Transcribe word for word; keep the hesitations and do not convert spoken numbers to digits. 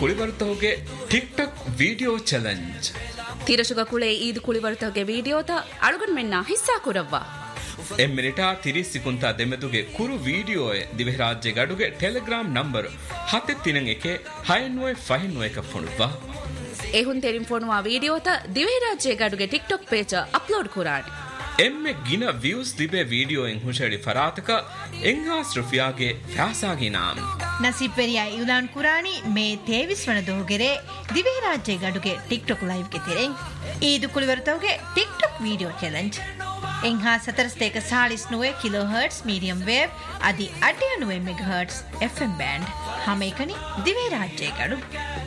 ಕುಳಿವರ್ತವಗೆ TikTok video challenge ತೀರಶುಗ ಕುಳೆ Eid ಕುಳಿವರ್ತವಗೆ ವಿಡಿಯೋತ ಅಳುಗನ್ ಮೆನ್ನ ಹಿಸ್ಸಾ ಕುರವ್ವ M ಮಿನಿಟಾ ತಿರಿಸ್ ಸಿಕುಂತಾ ದೆಮೆದುಗೆ ಕುರು video ದಿವೆ ರಾಜ್ಯ ಗಡುಗೆ Telegram number ಹತ್ತೆ ತಿನಂ A K ಹೈನ್ವೈ ಫೈನ್ವೈ ಕಫುಣುವ ಎಹುನ್ ತೆರಿಂ ಫೋನುವಾ ವಿಡಿಯೋತ ದಿವೆ ರಾಜ್ಯ ಗಡುಗೆ ಟಿಕ್ಟಾಕ್ ಪೇಜ್ ಅಪ್ಲೋಡ್ ಕುರಾಣಿ ಎಮ್ಮೆ ಗಿನ ವ್ಯೂಸ್ ದಿಬೆ ವಿಡಿಯೋ ಎಂ ಹುಷಡಿ ಫರಾತಕ ಎಂಗಾಸ್ ರುಫಿಯಾಗೆ ಫ್ಯಾಸಾಗಿ ನಾಮ್ ನಸೀಬ್ Periyar Elon ಕುರಾಣಿ May ತೇವಿಸ್ ವನ ದೋಗೆರೆ ದಿವೆ ರಾಜ್ಯ ಗಡುಗೆ ಟಿಕ್ಟಾಕ್ ಲೈವ್ ಗೆ ತೆರೆಂ ಈದು ಕುಳಿವರ್ತವಗೆ TikTok video challenge ಎಂಹಾ ಸತರಸ್ತೇಕ ಸಾಳಿಸ್ ನುವೆ kilo hertz medium wave ಅದಿ ಅಡ್ಡಿಯ ನುವೆ ಮೆಗಾ ಹರ್ಟ್ಸ್ ಎಫ್ಎಂ ಬ್ಯಾಂಡ್ ಹಮೇಕನಿ ದಿವೆ ರಾಜ್ಯ ಗಡು